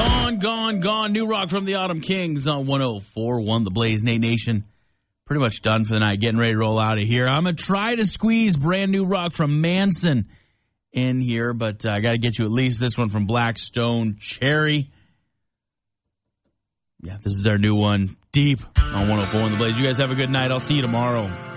Gone. New rock from the Autumn Kings on 104.1 The Blaze. Nate Nation, pretty much done for the night. Getting ready to roll out of here. I'm going to try to squeeze brand new rock from Manson in here, but I got to get you at least this one from Blackstone Cherry. Yeah, this is their new one, Deep, on 104.1 The Blaze. You guys have a good night. I'll see you tomorrow.